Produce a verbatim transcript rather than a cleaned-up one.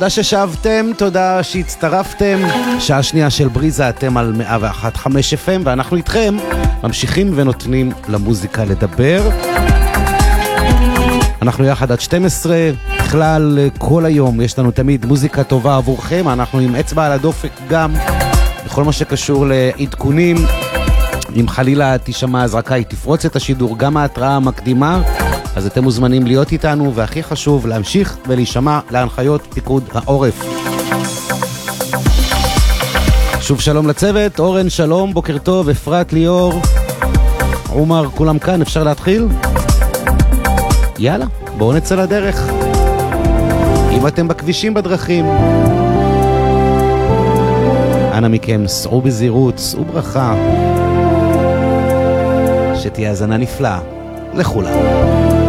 תודה ששבתם, תודה שהצטרפתם. שעה שנייה של בריזה, אתם על מאה ואחת נקודה חמש אף אם, ואנחנו איתכם ממשיכים ונותנים למוזיקה לדבר. אנחנו יחד עד שתים עשרה, בכלל כל היום יש לנו תמיד מוזיקה טובה עבורכם. אנחנו עם אצבע על הדופק גם בכל מה שקשור לעדכונים. אם חלילה תשמע הזרקה, היא תפרוץ את השידור, גם ההתראה המקדימה, אז אתם מוזמנים להיות איתנו, והכי חשוב להמשיך ולהישמע להנחיות פיקוד העורף. שוב שלום לצוות, אורן שלום, בוקר טוב, אפרת ליאור, עומר, כולם כאן, אפשר להתחיל? יאללה, בואו נצא לדרך. אם אתם בכבישים בדרכים, אנא מכם, סעו בזהירות, סעו ברכה, שתהיה הזנה נפלאה לכולם.